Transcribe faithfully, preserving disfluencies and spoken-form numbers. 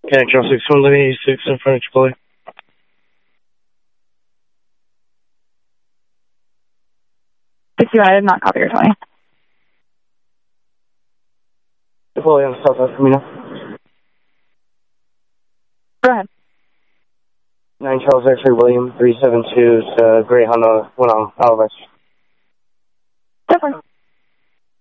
Connect Charles six one eighty-six in front of Chipotle. sixty-one, I did not copy your twenty. Chipotle on Southwest Camino. Go ahead. nine Charles X-ray William, three seven two, uh, Gray Honda, one on Alvarez. Definitely.